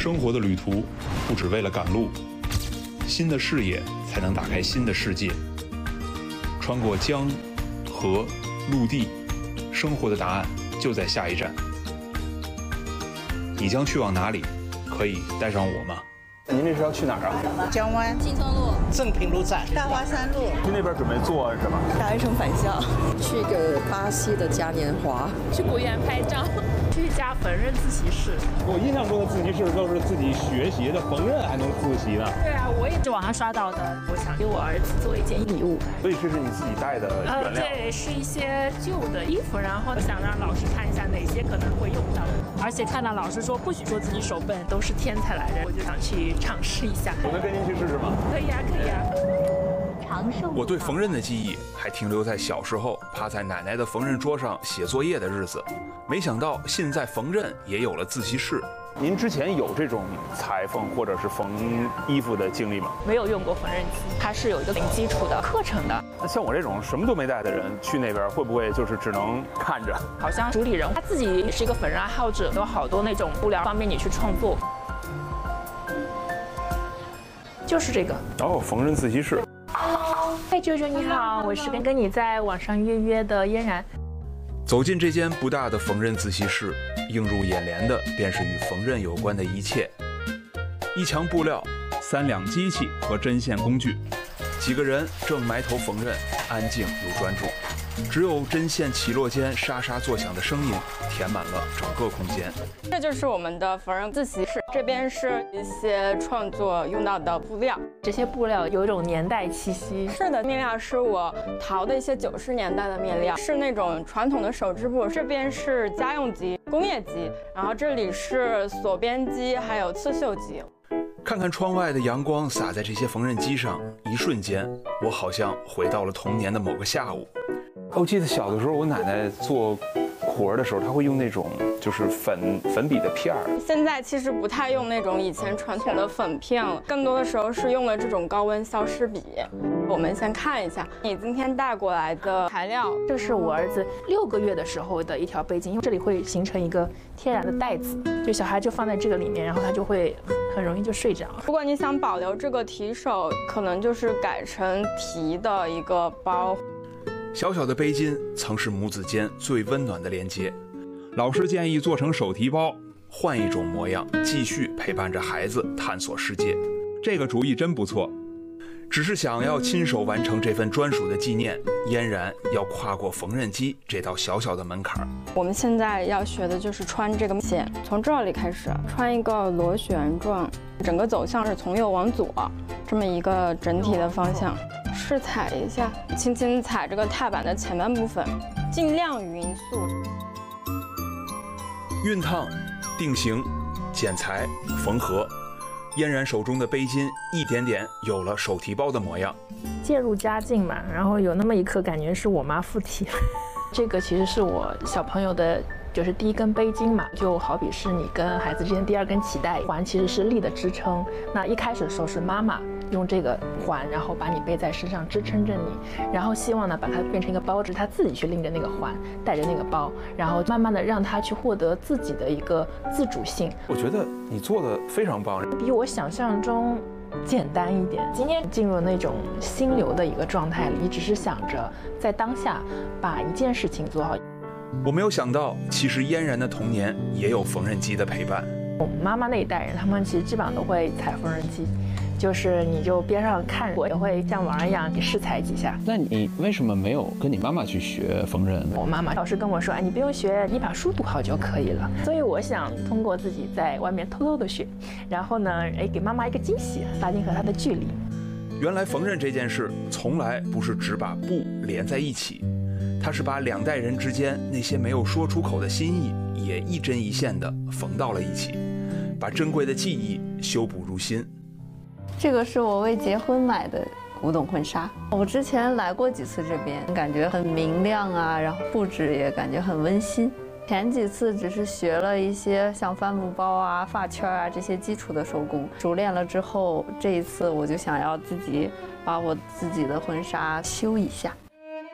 生活的旅途不只为了赶路，新的视野才能打开新的世界。穿过江、河、陆地，生活的答案就在下一站。你将去往哪里？可以带上我吗？ 您这是要去哪儿啊？ 江湾、 新村路、 正平路站、大华山路。 去那边准备做什么？ 打一程返校， 去个巴西的嘉年华， 去古园拍照，去一家缝纫自习室。 我印象中的自习室都是自己学习的，缝纫还能自习呢。 对啊，我也是网上刷到的。我想给我儿子做一件礼物， 所以这是你自己带的原料。 对，是一些旧的衣服，然后想让老师看一下哪些可能会用到，而且看到老师说不许说自己手笨，都是天才来着，我就想去尝试一下。 我能跟您去试试吗？ 可以啊，可以啊。 我对缝纫的记忆还停留在小时候趴在奶奶的缝纫桌上写作业的日子，没想到现在缝纫也有了自习室。 您之前有这种裁缝或者是缝衣服的经历吗？ 没有用过缝纫机，它是有一个零基础的课程的。 那像我这种什么都没带的人去那边，会不会就是只能看着？ 好像主理人他自己也是一个缝纫爱好者，有好多那种布料方便你去创作。就是这个哦，缝纫自习室。 嗨，舅舅你好，我是跟你在网上约的嫣然。 走进这间不大的缝纫自习室，映入眼帘的便是与缝纫有关的一切：一墙布料、3辆机器和针线工具，几个人正埋头缝纫，安静又专注。只有针线起落间沙沙作响的声音填满了整个空间。 这就是我们的缝纫自习室，这边是一些创作用到的布料， 这些布料有一种年代气息。 是的，面料是我淘的一些90年代的面料，是那种传统的手织布。这边是家用机、工业机，然后这里是锁边机，还有刺绣机。 看看窗外的阳光洒在这些缝纫机上，一瞬间，我好像回到了童年的某个下午。 我记得小的时候，我奶奶做活的时候，她会用那种就是粉笔的片儿。 现在其实不太用那种以前传统的粉片了，更多的时候是用了这种高温消湿笔。我们先看一下你今天带过来的材料， 这是我儿子6个月的时候的一条背巾，因为这里会形成一个天然的带子，就小孩就放在这个里面，然后他就会很容易就睡着。 如果你想保留这个提手，可能就是改成提的一个包。 小小的背巾曾是母子间最温暖的连接。老师建议做成手提包，换一种模样，继续陪伴着孩子探索世界。这个主意真不错。只是想要亲手完成这份专属的纪念，嫣然要跨过缝纫机这道小小的门槛。 我们现在要学的就是穿这个线，从这里开始穿一个螺旋状，整个走向是从右往左，这么一个整体的方向。试踩一下，轻轻踩这个踏板的前半部分，尽量匀速。 熨烫、定型、剪裁、缝合，嫣然手中的背巾一点点有了手提包的模样。 渐入佳境嘛，然后有那么一刻感觉是我妈附体。这个其实是我小朋友的，就是第一根背巾嘛，就好比是你跟孩子之间第2根脐带环，其实是力的支撑。那一开始的时候是妈妈用这个环，然后把你背在身上支撑着你，然后希望呢把它变成一个包，是他自己去拎着那个环，带着那个包，然后慢慢的让他去获得自己的一个自主性。 我觉得你做的非常棒， 比我想象中简单一点。今天进入了那种心流的一个状态里，你只是想着在当下把一件事情做好。 我没有想到，其实嫣然的童年也有缝纫机的陪伴。 我妈妈那一代人，他们其实基本上都会踩缝纫机，就是你就边上看，我也会像玩一样给试踩几下。 那你为什么没有跟你妈妈去学缝纫？ 我妈妈老是跟我说，哎，你不用学，你把书读好就可以了。所以我想通过自己在外面偷偷的学，然后呢，给妈妈一个惊喜，拉近和她的距离。 原来缝纫这件事从来不是只把布连在一起，它是把2代人之间那些没有说出口的心意，也一针一线的缝到了一起，把珍贵的记忆修补如新。 这个是我为结婚买的古董婚纱，我之前来过几次这边，感觉很明亮啊，然后布置也感觉很温馨。前几次只是学了一些像帆布包啊、发圈啊这些基础的手工，熟练了之后，这一次我就想要自己把我自己的婚纱修一下。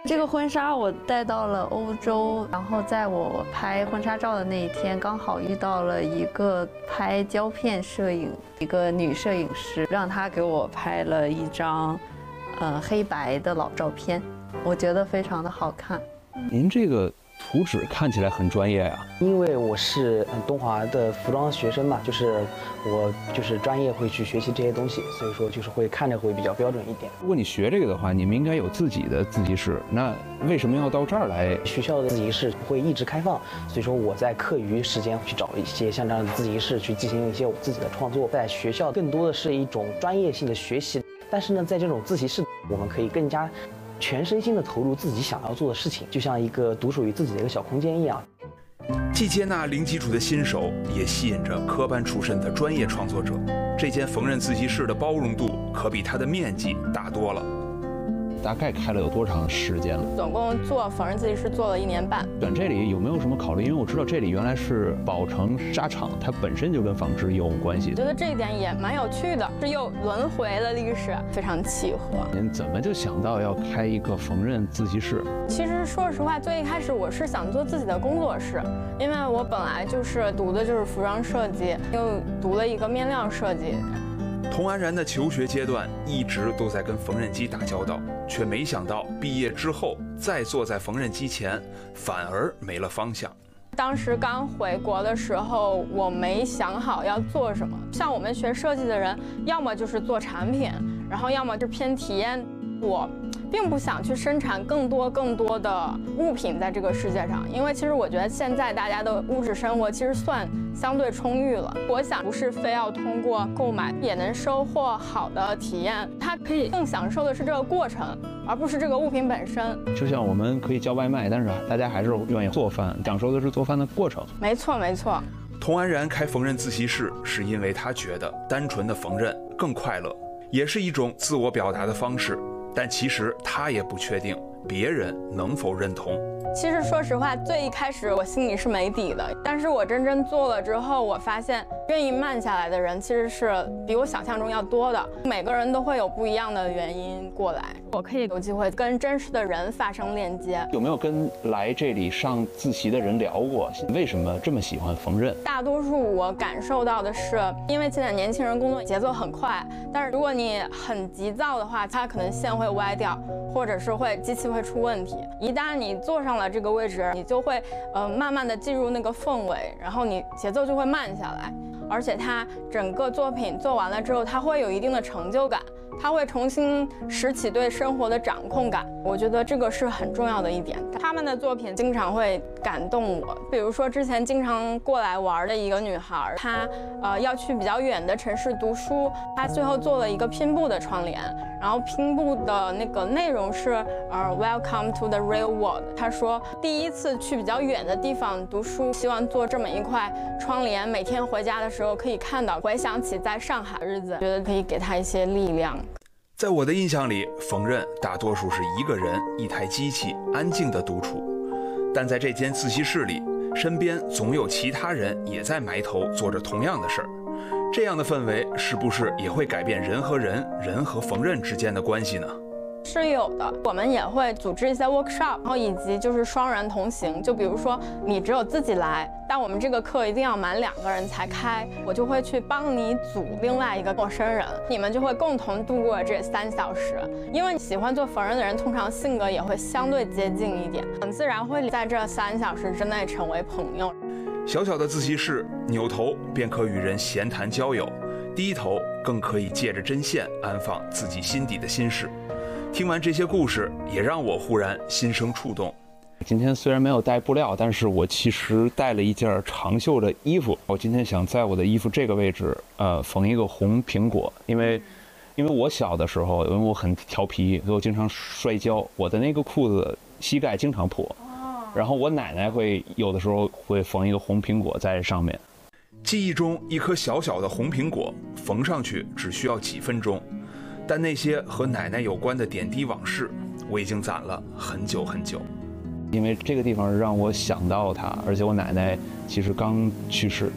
这个婚纱我带到了欧洲，然后在我拍婚纱照的那一天，刚好遇到了一个拍胶片摄影一个女摄影师，让她给我拍了一张黑白的老照片，我觉得非常的好看。 您这个图纸看起来很专业呀。 因为我是东华的服装学生嘛，就是我就是专业会去学习这些东西，所以说就是会看着会比较标准一点。 如果你学这个的话，你们应该有自己的自习室，那为什么要到这儿来？ 学校的自习室会一直开放，所以说我在课余时间去找一些像这样的自习室去进行一些我自己的创作。在学校更多的是一种专业性的学习，但是呢，在这种自习室，我们可以更加全身心的投入自己想要做的事情，就像一个独属于自己的一个小空间一样。 既接纳零基础的新手，也吸引着科班出身的专业创作者。这间缝纫自习室的包容度可比它的面积大多了。 大概开了有多长时间了？ 总共做缝纫自习室做了1年半。 选这里有没有什么考虑？因为我知道这里原来是宝成纱厂，它本身就跟纺织有关系。 觉得这一点也蛮有趣的，是又轮回了历史，非常契合。 您怎么就想到要开一个缝纫自习室？ 其实说实话，最一开始我是想做自己的工作室，因为我本来就是读的就是服装设计，又读了一个面料设计。 童安然的求学阶段一直都在跟缝纫机打交道，却没想到毕业之后再坐在缝纫机前，反而没了方向。 当时刚回国的时候，我没想好要做什么。像我们学设计的人，要么就是做产品，然后要么就偏体验。我并不想去生产更多的物品在这个世界上，因为其实我觉得现在大家的物质生活其实算相对充裕了。我想不是非要通过购买也能收获好的体验，它可以更享受的是这个过程，而不是这个物品本身。 就像我们可以叫外卖，但是大家还是愿意做饭，享受的是做饭的过程。 没错没错。 童安然开缝纫自习室是因为他觉得单纯的缝纫更快乐，也是一种自我表达的方式。但其实他也不确定别人能否认同。 其实说实话，最一开始我心里是没底的，但是我真正做了之后，我发现愿意慢下来的人其实是比我想象中要多的。每个人都会有不一样的原因过来，我可以有机会跟真实的人发生链接。 有没有跟来这里上自习的人聊过，为什么这么喜欢缝纫？ 大多数我感受到的是，因为现在年轻人工作节奏很快，但是如果你很急躁的话，它可能线会歪掉，或者是机器会出问题。一旦你坐上了这个位置，你就会慢慢的进入那个氛围，然后你节奏就会慢下来。而且它整个作品做完了之后，它会有一定的成就感，它会重新拾起对生活的掌控感。我觉得这个是很重要的一点。他们的作品经常会感动我，比如说之前经常过来玩的一个女孩，她要去比较远的城市读书，她最后做了一个拼布的窗帘，然后拼布的那个内容是Welcome to the real world。她说第一次去比较远的地方读书，希望做这么一块窗帘，每天回家的时候可以看到，回想起在上海日子，觉得可以给她一些力量。 在我的印象里，缝纫大多数是一个人一台机器安静的独处，但在这间自习室里，身边总有其他人也在埋头做着同样的事儿。这样的氛围是不是也会改变人和人、人和缝纫之间的关系呢？ 是有的，我们也会组织一些 workshop， 然后以及就是双人同行。就比如说你只有自己来，但我们这个课一定要满2个人才开，我就会去帮你组另外一个陌生人，你们就会共同度过这3小时。因为喜欢做缝纫的人，通常性格也会相对接近一点，很自然会在这3小时之内成为朋友。 小小的自习室，扭头便可与人闲谈交友，低头更可以借着针线安放自己心底的心事。听完这些故事，也让我忽然心生触动。 今天虽然没有带布料，但是我其实带了一件长袖的衣服。我今天想在我的衣服这个位置，缝一个红苹果，因为我小的时候，因为我很调皮，所以我经常摔跤，我的那个裤子膝盖经常破。然后我奶奶有的时候会缝一个红苹果在上面。 记忆中一颗小小的红苹果，缝上去只需要几分钟。但那些和奶奶有关的点滴往事，我已经攒了很久很久。 因为这个地方让我想到她，而且我奶奶其实刚去世，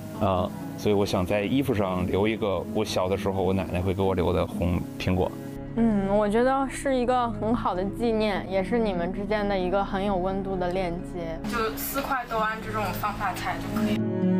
所以我想在衣服上留一个我小的时候我奶奶会给我留的红苹果。 我觉得是一个很好的纪念，也是你们之间的一个很有温度的链接。就4块豆按这种方法裁就可以。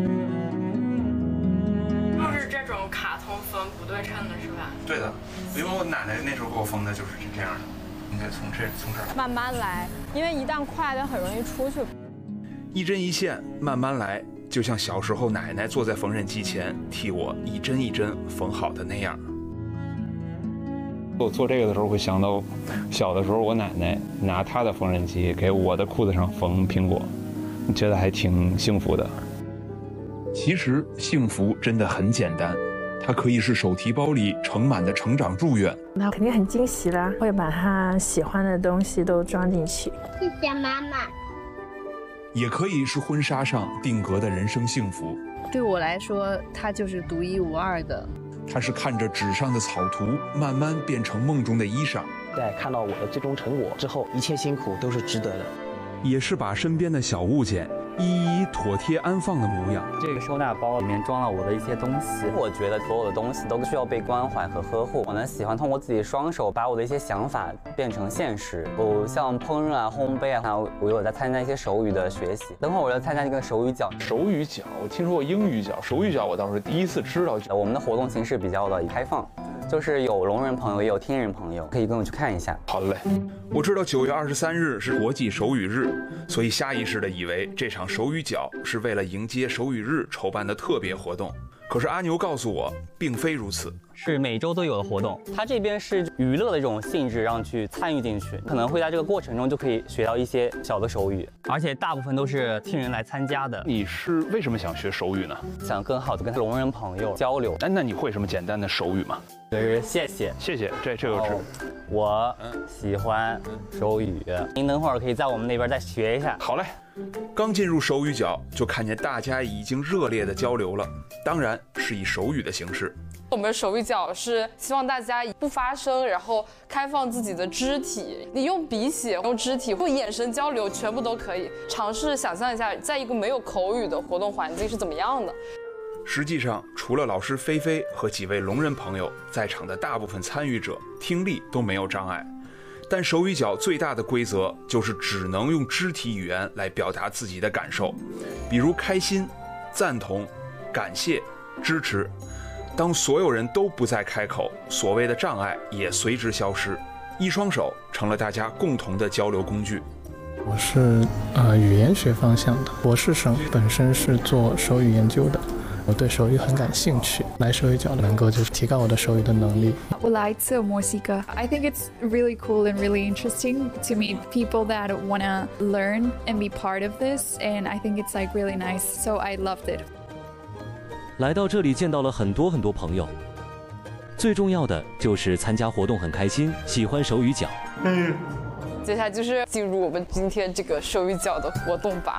就是这种卡通缝不对称的是吧？ 对的，因为我奶奶那时候给我缝的就是这样的。应该从这儿慢慢来，因为一旦快的很容易出去。 一针一线，慢慢来，就像小时候奶奶坐在缝纫机前替我一针一针缝好的那样。 我做这个的时候会想到，小的时候我奶奶拿她的缝纫机给我的裤子上缝苹果，觉得还挺幸福的。 其实幸福真的很简单。它可以是手提包里盛满的成长祝愿， 那肯定很惊喜啦，会把他喜欢的东西都装进去。 谢谢妈妈。 也可以是婚纱上定格的人生幸福。 对我来说，它就是独一无二的。 它是看着纸上的草图，慢慢变成梦中的衣裳。 在看到我的最终成果之后，一切辛苦都是值得的。 也是把身边的小物件一一妥帖安放的模样。 这个收纳包里面装了我的一些东西，我觉得所有的东西都需要被关怀和呵护。我呢喜欢通过自己的双手把我的一些想法变成现实。像烹饪啊、烘焙啊，我有在参加一些手语的学习。等会儿我要参加一个手语角。 手语角，我听说过英语角，手语角我倒是第一次知道。 我们的活动形式比较的开放。就是有聋人朋友，也有听人朋友，可以跟我去看一下。 好嘞，我知道9月23日是国际手语日，所以下意识的以为这场手语角是为了迎接手语日筹办的特别活动。可是阿牛告诉我，并非如此， 是每周都有的活动。它这边是娱乐的这种性质，让去参与进去，可能会在这个过程中就可以学到一些小的手语，而且大部分都是听人来参加的。 你是为什么想学手语呢？ 想更好的跟聋人朋友交流。 那你会什么简单的手语吗？ 就是谢谢， 谢谢，这个是。 我喜欢手语，您等会儿可以在我们那边再学一下。 好嘞。 刚进入手语角，就看见大家已经热烈的交流了，当然是以手语的形式。 我们手语角是希望大家不发声，然后开放自己的肢体，你用笔写、用肢体或眼神交流，全部都可以。尝试想象一下，在一个没有口语的活动环境是怎么样的。 实际上，除了老师菲菲和几位聋人朋友，在场的大部分参与者听力都没有障碍。但手语角最大的规则就是只能用肢体语言来表达自己的感受，比如开心、赞同、感谢、支持。当所有人都不再开口，所谓的障碍也随之消失，一双手成了大家共同的交流工具。 我是语言学方向的博士生，本身是做手语研究的。我对手语很感兴趣，来手语角能够就是提高我的手语的能力。 我来自墨西哥。I think it's really cool and really interesting to meet people that wanna learn and be part of this, and I think it's like really nice. So I loved it. 来到这里见到了很多朋友，最重要的就是参加活动很开心，喜欢手语角。 接下来就是进入我们今天这个手语角的活动吧。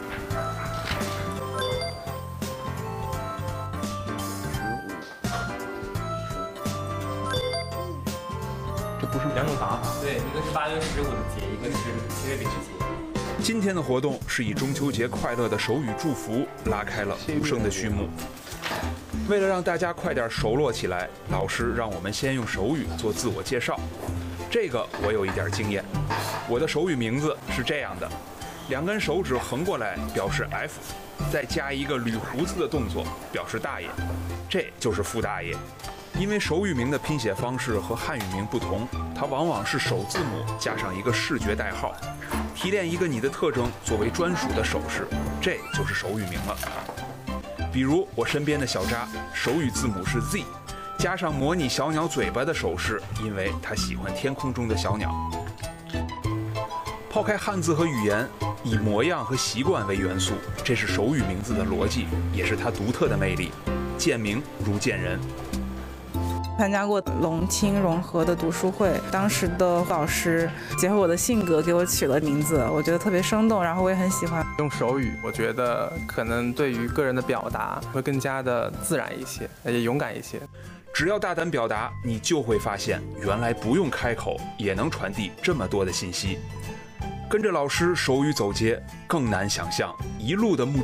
不是两种打法， 对，一个是8月15的节，一个是7月0节。 今天的活动是以中秋节快乐的手语祝福拉开了无声的序幕。为了让大家快点熟络起来，老师让我们先用手语做自我介绍。这个我有一点经验，我的手语名字是这样的：2根手指横过来表示 F， 再加一个捋胡子的动作表示大爷，这就是傅大爷。因为手语名的拼写方式和汉语名不同，它往往是首字母加上一个视觉代号，提炼一个你的特征作为专属的手势，这就是手语名了。比如我身边的小扎，手语字母是 Z， 加上模拟小鸟嘴巴的手势，因为他喜欢天空中的小鸟。抛开汉字和语言，以模样和习惯为元素，这是手语名字的逻辑，也是它独特的魅力。见名如见人。 参加过龙青融合的读书会，当时的老师结合我的性格给我取了名字，我觉得特别生动，然后我也很喜欢。 用手语，我觉得可能对于个人的表达会更加的自然一些，也勇敢一些。 只要大胆表达，你就会发现，原来不用开口也能传递这么多的信息。跟着老师手语走街，更难想象一路的目